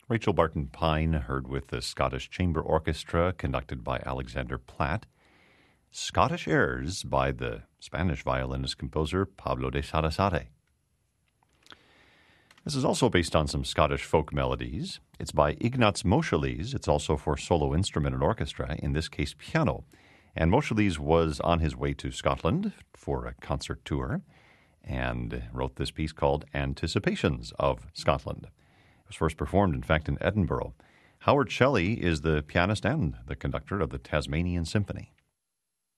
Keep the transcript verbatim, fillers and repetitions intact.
Rachel Barton Pine heard with the Scottish Chamber Orchestra conducted by Alexander Platt. Scottish Airs by the Spanish violinist-composer Pablo de Sarasate. This is also based on some Scottish folk melodies. It's by Ignaz Moscheles. It's also for solo instrument and orchestra, in this case piano. And Moscheles was on his way to Scotland for a concert tour and wrote this piece called Anticipations of Scotland. It was first performed, in fact, in Edinburgh. Howard Shelley is the pianist and the conductor of the Tasmanian Symphony.